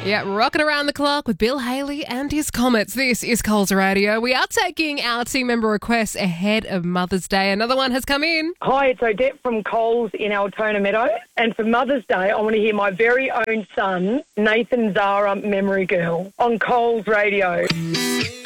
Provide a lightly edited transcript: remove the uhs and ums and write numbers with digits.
Yeah, rocking around the clock with Bill Haley and his Comets. This is Coles Radio. We are taking our team member requests ahead of Mother's Day. Another one has come in. Hi, it's Odette from Coles in Altona Meadows. And for Mother's Day, I want to hear my very own son, Nathan Zara, Memory Girl, on Coles Radio.